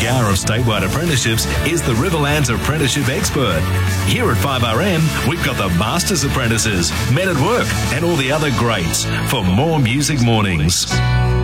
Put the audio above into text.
Gower of statewide apprenticeships is the Riverlands apprenticeship expert. Here at 5RM, we've got the Masters Apprentices, Men at Work, and all the other greats for more Music Mornings.